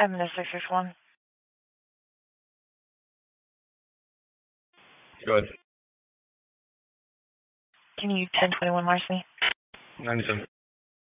I'm in the 661. Go ahead. Can you 1021 Marcy? 97.